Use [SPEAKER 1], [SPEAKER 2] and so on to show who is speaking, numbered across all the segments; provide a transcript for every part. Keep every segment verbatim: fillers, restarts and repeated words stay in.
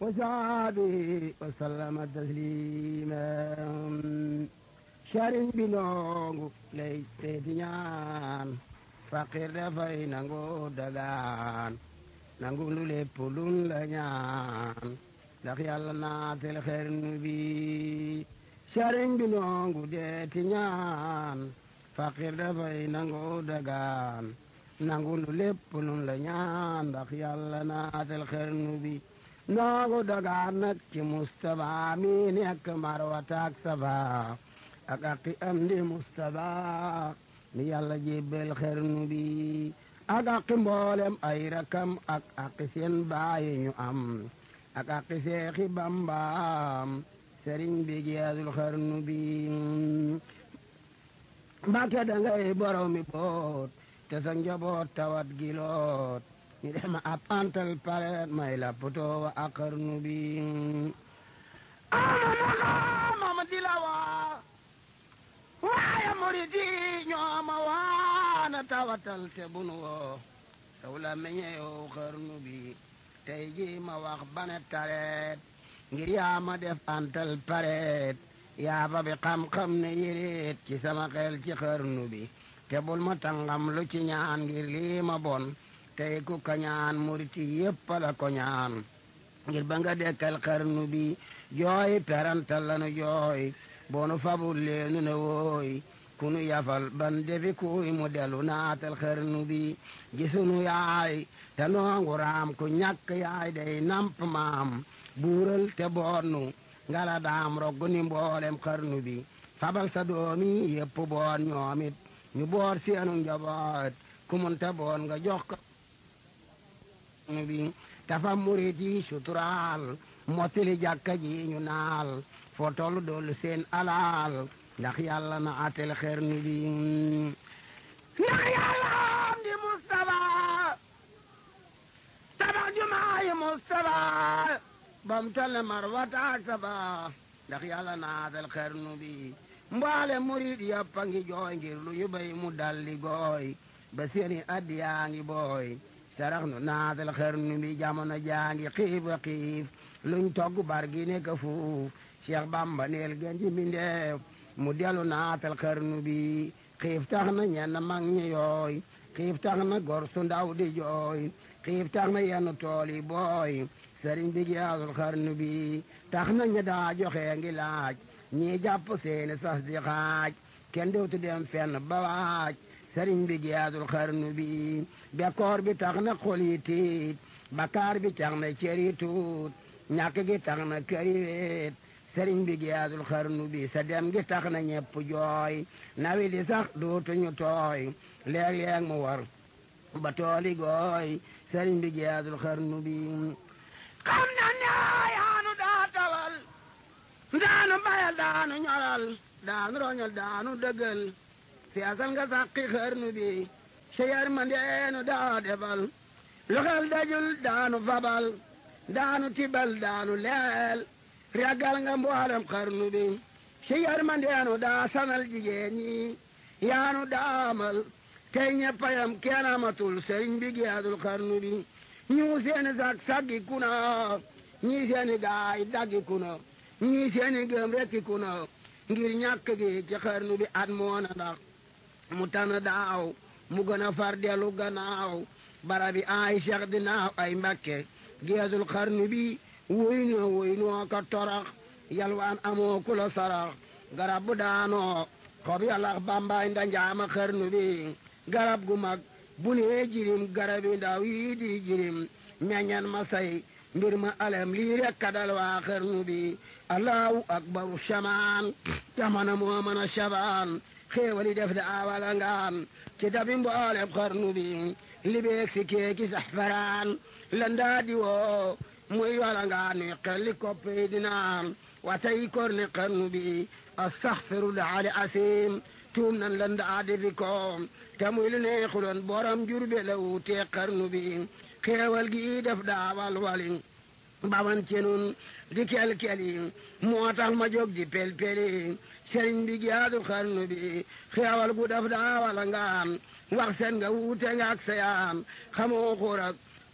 [SPEAKER 1] وصحبه وسلم تسليما sëriñ bi noongu lay teeti ñaan faqir dafay nangu dagaan nangu lu lépp luñ la ñaan ndax yàlla naatel xernu bi sëriñ bi noongu deeti ñaan faqir dafay nangu dagaan nangu lu lépp luñ la ñaan ndax yàlla naatel xernu bi noongu dagaan nag ci Mustapha mi nekk Marwata ak Safa ak aqi am di Mustapha mi yàlla jébbal xernu bi ak aqi mboolem ay rakam ak aqi seen baayi ñu am ak aqi seexi Bambaam sëriñ bi jeexul xernu bi Mbàkke dangay borom mi boot te sa njaboot tawat giloot ñu def ma ab antal paret may la potoo wa ak xernu bi ama di la waa waaye murid yi ñoo ma waana tawatal te bunu woo saw la meñe yow xarnu bi tey ji ma wax bane tareet ngir yaa ma def antal pareet yaa fa bi xam-xam ne yéreet ci sama xel ci xarnu bi te bul ma tangam lu ci ñaan ngir lii ma bon tey ku ka ñaan murid yi yépp la ko ñaan ngir ba nga dekkal xarnu bi jooy perantal lanu jooy boonu fabul leenu ne wooy kunu yafal ban defi kuy mu delu naatal xarnu bi gisunu yaay te noongu raam ku ñàkk yaay day namp maam buural te boonu ngala daam roggu ni mboolem xarnu bi fabal sa doomi yépp boon ñoomit ñu boor seenu njaboot ku mun te boon nga jox ko bi tafa murit yi suturaal mottili jàkka ji ñu naal foo tollu doolu seen alaal ndax yàlla na atel xernu bi ndax yàlla am di Mustafa tabax jumaayi Mustafa bam tale Marwata ak Safa ndax yàlla na atel xernu bi mbaale murid yàppa ngi jooy ngir lu ñu bay mu dalli gooy ba seeni addiyaa ngi booy sarax nu naatal xernu bi jamono jaangi xiif a xiif luñ togg bar gi nekk fuuf Cheikh Bamba neel gën ji mbindeef mu delu naatal xarnu bi xiif tax na ñenn mag ñi yooy xiif tax na gor su ndaw di jooy xiif tax na yenn tool yi booy sëriñ bi giyaasul xarnu bi tax na ñi daa joxe ngi laaj ñii jàpp seeni sas di xaaj kenn dewtu dem fenn ba waaj sëriñ bi giyaasul xarnu bi bekkoor bi tax na xol yi tiit bakaar bi tax na cër yi tuut ñàkk gi tax na kër yi weet sëriñ bi giyaasul xarnu bi sa dem gi tax na ñepp jooy nawi di sax dootuñu tooy léeg-léeg mu war ba tooli gooy sëriñ bi giyaasul xarnu bi xam na ne yaanu daa tawal daanu bayal daanu ñoral daanu roñal daanu dëggal feesal nga sàqi xarnu bi sa yërmandeenu daa defal lu xel dajul daanu fabal daanu tibal daanu leel ragal nga mboolem xarnu bi si yërmandeenu daa sanal jigéen ñi yaanu daamal tey ñeppayam kenn amatul sëriñ bi giyaasul xarnu bi ñu seeni sag saggi kuna ñii seeni gaay daggi kuna ñii seeni gëm rekki kuna ngir ñàkk gi ci xarnu bi at moona ndax mu tana daaw mu gën a far delu gannaaw barabi ay Cheikh dinaaw ay Mbakke giyaasul xarnu bi wuy noo wuy noo ka torax yalwaan amoo ku la sarax garab bu daanoo xob yalax bambaay ndanjaama xarnu bi garab gu mag bu nee jirim garabi ndaw yii di jirim meññan ma say mbir ma alem lii rek kadal waa xarnu bi allahu akbaru shamaan jamana moo mën a shabaan xéewali def da awala ngaan ci dabi mboolem xarnu bi libeeg si keeki saxfaraan landaa di woo muy wala ngaa nuy xelli koppi dinaan watay korne xarnu bi astaxfirullah ali asim tuum nan landaa di fi koom te muy lu neexuloon borom jurbe la wuutee xarnu bi xeewal gi def daawal wali baman ci nun di kel-keli moo tax ma jóg di pel-peli sëriñ bi giyaasul xarnu bi xeewal gu def daawal ngaan wax seen nga wuute nga ak sayaan xamoo xurak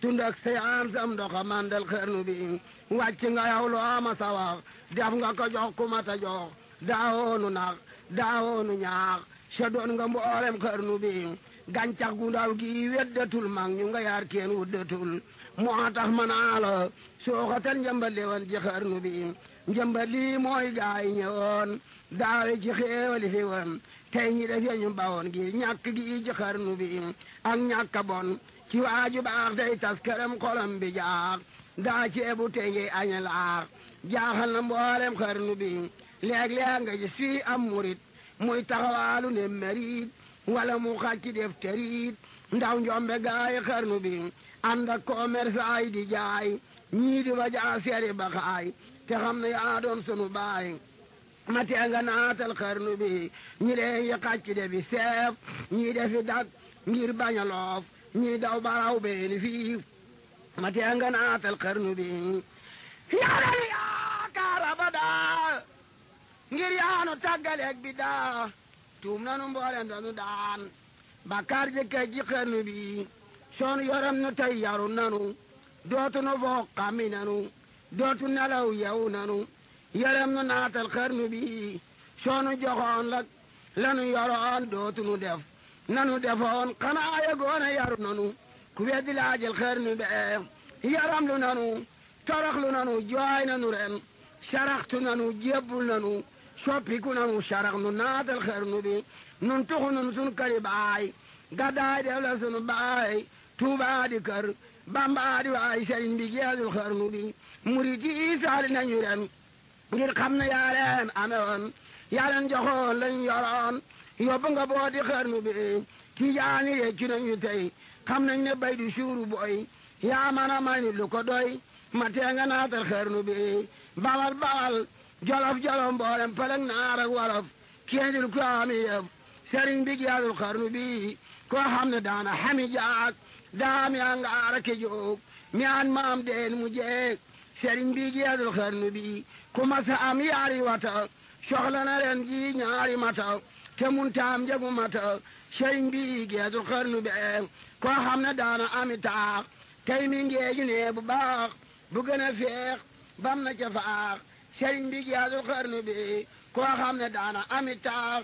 [SPEAKER 1] tundak seyaan sam ndoxa mandal xarnu bi wàcc nga yow loo ma sa wax def nga ko jox ku mata jox daawoonu nax daawoonu ñaax sa doon nga mboolem xarnu bi gàncax gu ndaw gi weddatul mag ñu nga yaar kenn wuddatul moo tax manaa la sooxatal njëmbat li woon ci xarnu bi njëmbat lii mooy gaay ñëwoon daawe ci xéewali fi woon tey ñi def ñu bawoon gi ñàkk gi ci xarnu bi ak ñàkk bon ci waaju baax tey tas këram xolam bi jaax daa ceebu tey ngi aña laax jaaxal na mboolem xarnu bi léeg-léeg nga gis fii am murit muy taxawaalu ne merit wala mu xàcc def terit ndaw njombe gaay xarnu bi ànd ak commerçant yi di jaay ñii di ba jaa seeri ba xaay te xam ne yaa doon sunu baay ma tee nga naatal xarnu bi ñi leen yi xàcc de bi seef ñii defi dak ngir bañ a loof ñii daw baraw beeni fii ma tee nga naatal xarnu bi yaran yaakaar abadaa ngir yaanu tàggaleeg bi daa tuum nanu mboolem danu daan bakkaar jëkkee ji xarnu bi soonu yoram nu tey yaru nanu dootu nu foog xammi nanu dootu nelaw yew nanu yaram nu naatal xarnu bi soonu joxoon lak lanu yoroon dootu nu def nanu defoon xanaa yegoona yaru nanu ku weddi laajal xarnu be yaram lu nanu toroxlu nanu jooy nanu ren saraxtu nanu jébbul nanu soppiku nanu sarax nu naatal xarnu bi nun tuxu nun sun këri baay gaddaay def la sunu baay tuubaa di kër bambaa di waay sëriñ bi geesul xarnu bi murit yi saali nañu ren ngir xam ne yaa leen amewoon yaa leen joxoon lañ yoroon yóbbu nga booti xarnu bi tijaani réccu nañu tey xam nañ ne bay du suuru boy yaa mana may ni lu ko doy ma tee nga naatal xarnu bi bawal bawal jolof jolof mboolem pelek naar ak wolof kéendil ko ami yëf sëriñ bi geesul xarnu bi koo xam ne daana xami jaak daami angaara ke joog mi an maam deen mu jeeg sëriñ bi geesul xarnu bi ku masa am yaari wata soxla na ren ji ñaari mata te mun taam jagu mata sëriñ bi geesul xarnu bi koo xam ne daana ami taax tey mi ngeeju ne bu baax bu gën a feex bam na ca faax sëriñ bi geesul xarnu bi koo xam ne daana ami taax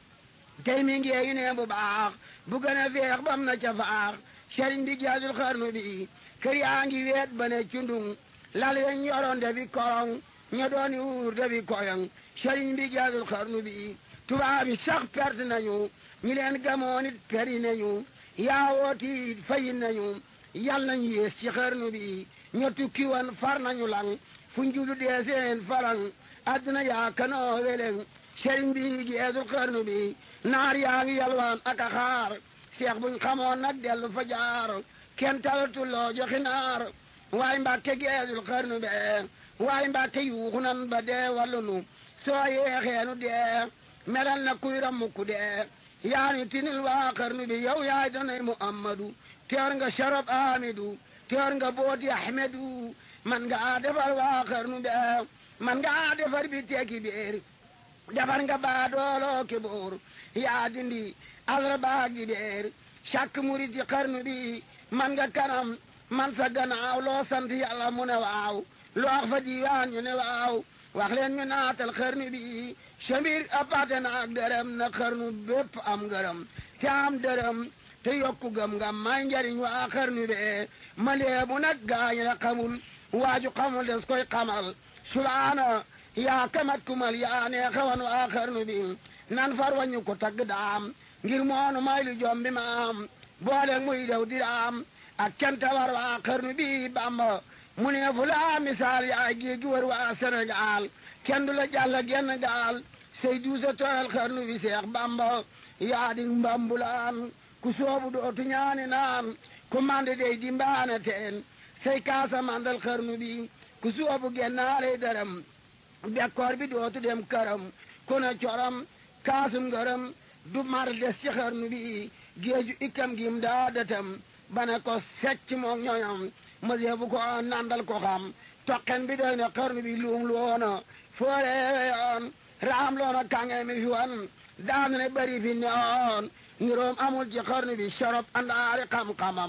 [SPEAKER 1] tey mi ngeeju ne bu baax bu gën a feex bam na ca faax sëriñ bi geesul xarnu bi kër yaa ngi weet ba ne cundung lal yeñ yoroon defi korong ña dooni wuur defi koyong sëriñ bi geesul xarnu bi tubaab yi sax perte nañu ñi leen gamoon it peri nañu yaawooti fayin nañu yal nañu yées ci xarnu bi ña tukki woon far nañu lang fu njulu dee seen falang adduna yaa kanoo weleng sëriñ bi geesul xarnu bi naar yaa ngi yalwaan ak a xaar seex buñ xamoon nag dellu fa jaar kenn talatuloo joxi naar waay mbàkke geesul xarnu be waay mbàkke yuuxu nan ba dee wallu nu soo yeexeenu dee melal na kuy rammuku dee yaani tinil waa xarnu bi yow yaay danay muhammadu teer nga sharab amidu teer nga booti ahmedu man nga defar waa xarnu be man nga defar bi teeki biir defar nga baa dooloo ki boor yaa dindi alra baag di deer càkk murit yi xarnu bi man nga kanam man sa gannaaw loo sant yàlla mu ne waaw loo wax fa diiwaan ñu ne waaw wax leen ñu naatal xarnu bi samir apate na ak dërëm na xarnu bépp am ngërëm te am dërëm te yokku gëm nga may njariñ waa xarnu be ma leebu nag gaañ la xamul waaju xamul des koy xamal subaana yaa kamat kumal yaa nee xawan waa xarnu bi nan far wañu ko tagg daam ngir moonu may lu jombi maam boole muy dew diraam ak canta war waa xarnu bi bamba mu ne fu laa misaal yaay géegi war waa Sénégal kenn du la jàll genn gaal say duusa tooyal xarnu bi seex bamba yaa di mbambulaan ku soobu dootu ñaani naan ku mande dey di mbaane teen say kaasa mandal xarnu bi ku soobu gennaaley daram bekkoor bi dootu dem këram ku na coram kaasum ngërëm du mar des ci xarnu bi géeju ikkam gim daa datam bana ko secc moog ñoñam mësee bu ko nandal ko xam toqen bi doy na xarnu bi luum loona foore yoon raam loona kange mi fi wan daan ne bari fi neoon niroom amul ci xarnu bi sorop andaari xam-xamam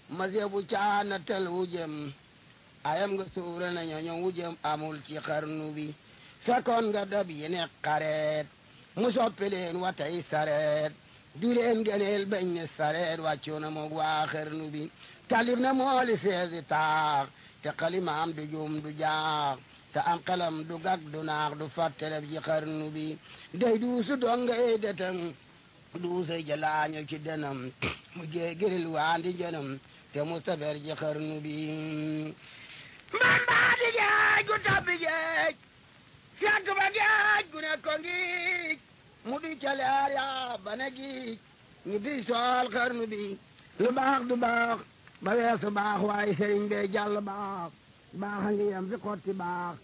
[SPEAKER 1] mase bu caana tel wujem ayam nga suura na ñoño wujem amul ci xarnu bi fekkoon nga dab yi ne xareet mu soppi leen watay sareet du leen geneel bañ ne sareet wàccu na moog waa xarnu bi talib na mooli feesi taax te xalimaam du juum du jaax te am xelam du gag du naax du fàtteleb ci xarnu bi day duusu donga ey detam duusa jalaaño ci denam mu géegiril waandi jënam te mustafer ci xarnu bi mbambaa di geej gu tabbi geej fekk ba geej gu ne ko ngiij mu di caleer yaa ba ne giij ñi bi sool xarnu bi lu baax du baax ba weesu baax waaye sëriñ bee jàll baax baax a ngi yem fi xotti baax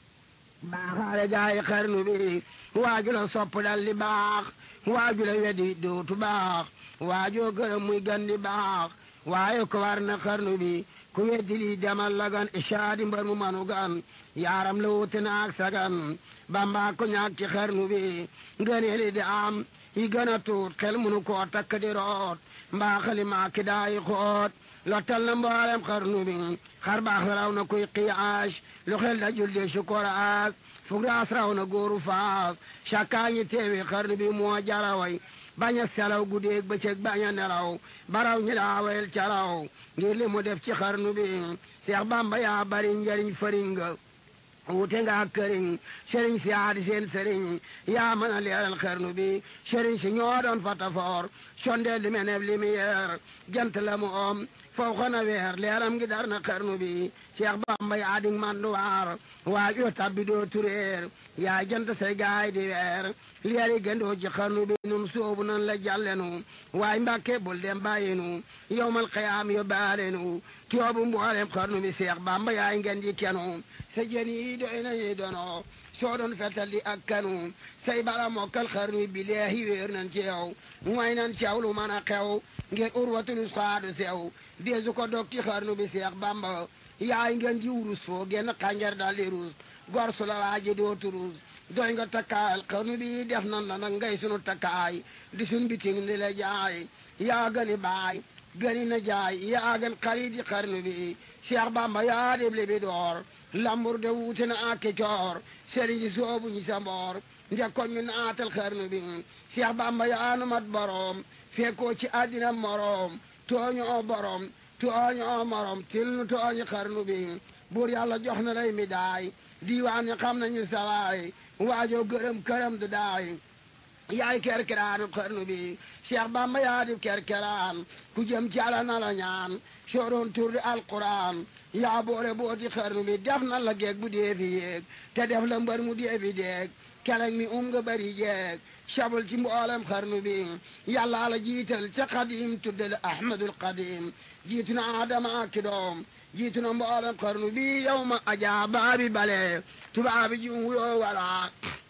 [SPEAKER 1] baaxaale gaayi xarnu bi waaju la sopp dal di baax waaju la wedi dootu baax waajoo gërëm muy gandi baax waaye ko war na xarnu bi ku weddi lii demal la gan ishaadi mbar mu manu gan yaaram la wuute naak sagan bamba ko ñaak ci xarnu bi ngëneeli di am yi gën a tuut xel munu koo takk di root mbaa xali maaki daayi xoot lottal na mboolem xarnu bi xar baax raw na kuy qiyaas lu xel da julde sukoraas fugraas raw na góoru faas cakkaa ñi teewi xarnu bi moo jaraway bañ a selaw guddeeg bëccëg bañ a nelaw baraw ñi laawayel calaw ngir li mu def ci xarnu bi Seex Bamba yaa bari njariñ fëringa wute nga këriñ sëriñ si aadi seen sëriñ yaa mën a leeral xarnu bi sëriñ si ñoo doon fatafoor sonde li meneb lumière jant la mu om foo xona weer leeram gi dar na xarnu bi Seex Bamba yaa di manduwaar waaj yoo tabbi doo tureer yaa jant say gaay di weer leeri gëndoo ci xarnu bi nun soobu nan la jàllenu waay mbàkke bul dem bàyyinu yowmal qiyaam yo baalenu tiyoobu mboolem xarnu bi Seex Bamba yaay ngeen di kenu sa jën yi doy nañuy dono soo doon fetal di ak kanu say bala mokkal xarnu bi leehi wéer nan ci yow mooy nan ci yow lu mën a xew ngeen urwatul saadu sew deesu ko dog ci xarnu bi Seex Bamba yaay ngeen di wurus foo genn xànjar dal di ruus gor su la waaji dootu ruus doy nga takkaayal xarnu bi def nan la nag ngay sunu takkaay di sun biting di la jaay yaa gëni baay gëni na jaay yaa gën xarit yi xarnu bi Seex Bamba yaa dib bi door lambur de wuute na ak coor sëriñ si soobu ñi sa mboor njëkkoon ñu naatal xarnu bi Seex Bamba yaa nu mat boroom fekkoo ci àddina moroom tooñoo borom tooñoo morom til nu tooñi xarnu bi buur yàlla jox na lay mi daay diiwaan ñi xam nañu sawaay waajoo gërëm këram du daay yaay kerkeraanu xarnu bi Seex Bamba yaa di kerkeraan ku jëm ci Yàlla na la ñaan sooroon tur di alquran yaa boore booti xarnu bi def na la geeg bu dee fi yéeg te def la mbër mu dee fi deeg keleng mi um nga bari jeeg sabul ci mboolem xarnu bi yàlla la jiital ca xadim tudde la ahmadul qadim jiitu na adama ak doom jiitu na mboolem xarnu bi yow ma ajaa baabi bale tubaabi ji wuyoo wala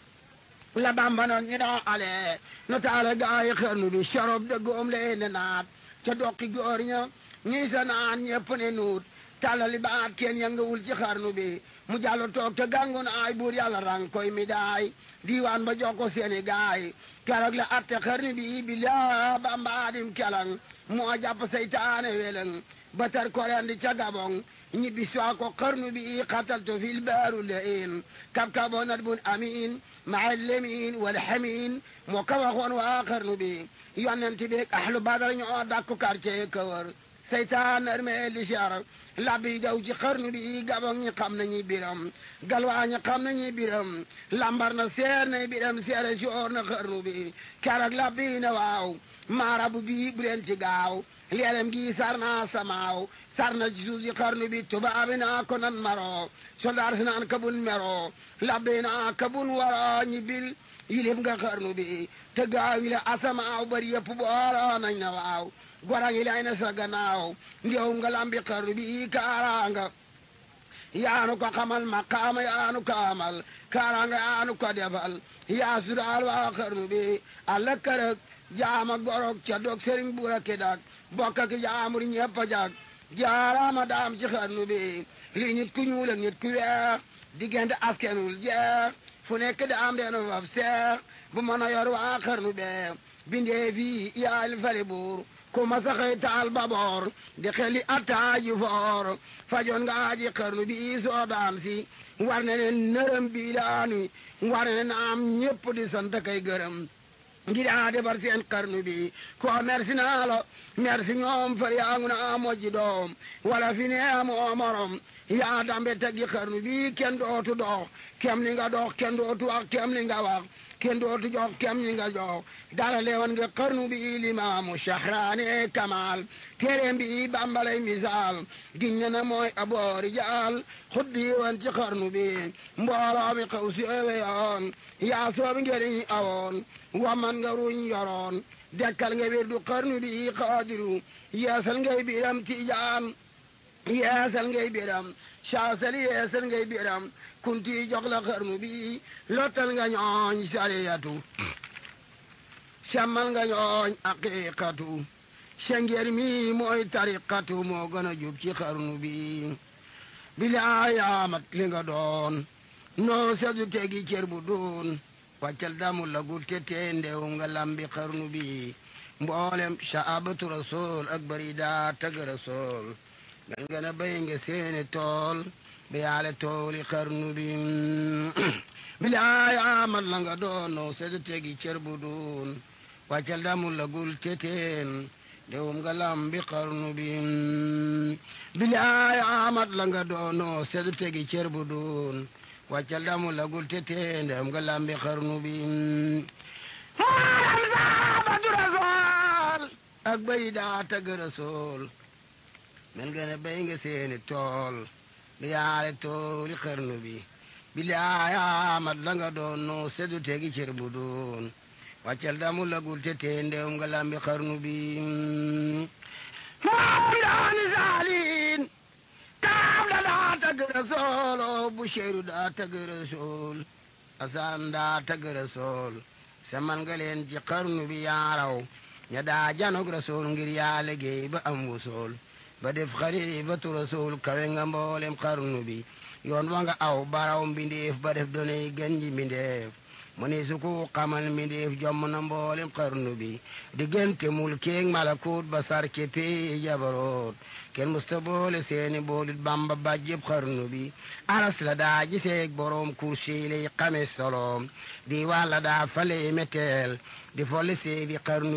[SPEAKER 1] la Bamba noon ñu daa ale no taala gaayi xarnu bi sorob de goom lee ne naat ca dokki góor ña ñii sa naan ñepp ne nuut talali baat kenn yëngawul ci xarnu bi mu jàllo toog te gàngoon ay buur yàlla rang koy mi daay diiwaan ba jox ko seeni gaay keroog la atte xarnu bi bi la Bamba adim kelang moo jàpp seytaane weleng ba tar korendi ca gabong ñibbi swa ko xarnu bi xataltu fil baaru lein kab-kaboo nat bun amin maa lemin wal xamin moo ka waxoon waa xarnu bi yonent bi ahlu badar ñoo dakku quartier kawar seytaan armee li cher labbi daw ci xarnu bi gabong ñi xam nañu biram galwaa ñi xam nañu biram lambar na seer na biram seere soor na xarnu bi keroog labbi na waaw maarabu bi bu leen ci gaaw leerem gi sar na samaaw sar na ci suuf si xarnu bi tubaabi naa ko nan maro soldaar si naan kabun mero labbi naa kabun wara ñi bil yilif nga xarnu bi te gaaw yi la asamaaw bari yëpp booloo nañ na waaw gorang yi lay na sa gannaaw ndew nga lambi xarnu bi kaaraanga yaanu ko xamal maqaama yaanu ko amal kaaraanga yaanu ko defal yaa sudaal waa xarnu bi alla kërëg jaama gorog ca dog sëriñ buura ki dak bokk ki jaamur ñepp a jag jaaraama daam ci xarnu bi li nit ku ñuul ak nit ku weex diggante askenul jeex fu nekk daam deenu faf seex bu mën a yor waa xarnu bee bindee fii yaal fali buur ku ma saxay taal baboor di xeli attaaji foor fajoon nga aji xarnu bi soo daam si war ne ne nërëm bi daanu war ne na am ñépp di sant kay gërëm ngir aa defar seen xarnu bi ko merci naa la merci ñoom far yaa ngu na mojji doom wala fi ne amoo morom yaa dambe teggi xarnu bi kenn dootu dox kem li nga dox kenn dootu wax kem li nga wax kenn dootu jox kem li nga jox dara leewoon nga xarnu bi limaamu shahraane kamal téeréem bi bambalay misaal giñ na na mooy aboori jaal xut bi woon ci xarnu bi mbooloo mi xaw si ewe yoon yaa soobi ngeriñ awoon waman nga ruñ yoroon dekkal nga wirdu xarnu bi xaadiru yeesal ngay biram tiijaan yeesal ngay biram saasal yeesal ngay biram kunti jox la xarnu bi lottal nga ñooñ sariyatu semmal nga ñooñ aqiqatu sengeer mi mooy tariqatu moo gën a jub ci xarnu bi bilaayamat li nga doon noo sedu tegi cër bu doon wàccal damul la gul te tee ndew nga lambi xarnu bi mboolem saabatu rasul ak bari daa tag rasul gan gën a bay nga seeni tool bi yaale tooli xarnu bi bilaay amat la nga doon noo sedu tegi cër bu doon wàccal damul la gul te teen ndewum nga lambi xarnu bi bilaay amat la nga doon noo sedu tegi cër bu doon wàccal damu lagul te tee ndewum nga lambi xarnu bi maaram saabatu rasool ak bay daa tagg rasool men nga ne bay nga seeni tool bi yaale tooli xarnu bi bilaay amat la nga doon noo sedu tegi cër bu doon wàccal damu lagul te tee ndewum nga lambi xarnu bi maaram daani saalin kaab da daa tagg rasool o Busheeru daa tagg rasool Asaan daa tagg rasool seman nga leen ci xarnu bi yaaraw ña daa janog rasool ngir yaa liggéey ba am wusool ba def xarifatu rasool kawe nga mboolem xarnu bi yoon wa nga aw baraw mbindeef ba def donay gën ji mbindeef mu ni su ko xamal mbindeef jomm na mboolem xarnu bi diggante mul keeg malakut ba sar ke pee jabaroot kenn musta boole seeni boolit bamba bàjjëb xarnu bi aras la daa giseeg boroom kursi lay xame soloom di wàlla daa fale meteel di folli seefi xarnu